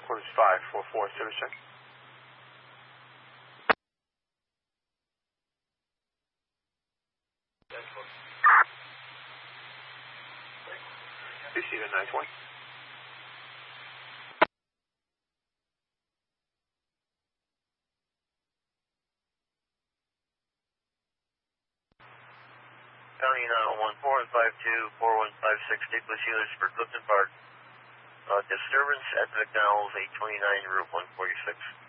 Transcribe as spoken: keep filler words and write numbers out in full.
Cruise five four four, service check. Receiver nine twenty. County nine one four and five two four one five six, Nicholas Healers for Clifton Park. Uh, disturbance at McDonald's, eight twenty-nine, Route one forty-six.